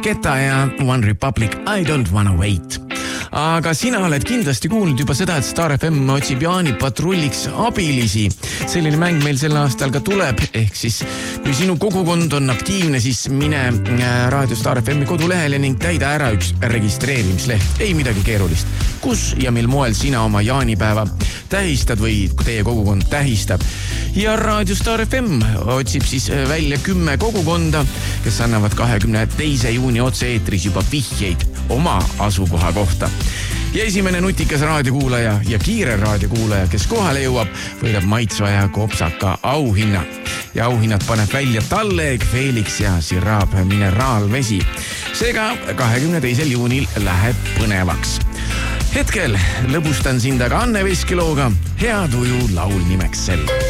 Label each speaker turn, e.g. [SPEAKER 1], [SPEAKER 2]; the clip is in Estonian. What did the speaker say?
[SPEAKER 1] Guetta ja One Republic I don't wanna wait. Aga sina oled kindlasti kuulnud juba seda, et Star FM otsib jaanipatrulliks abilisi. Selline mäng meil sel aastal ka tuleb, ehk siis kui sinu kogukond on aktiivne, siis mine Raadio Star FMi kodulehele ning täida ära üks registreerimisleht. Ei midagi keerulist. Kus ja mil moel sina oma jaanipäeva tähistad või teie kogukond tähistab. Ja Raadio Star FM otsib siis välja 10 kogukonda, kes annavad 22. juuni otse-eetris juba vihjeid oma asukoha kohta. Ja esimene nutikas raadiokuulaja ja kiire raadiokuulaja, kes kohale jõuab, võidab maitsva ja kopsaka auhinna. Ja auhinnad paneb välja Talleg, Felix ja Sirab mineraalvesi. Seega 22. juunil läheb põnevaks. Hetkel lõbustan sind aga Anne Veskilooga. Hea tuju laul nimeks sel.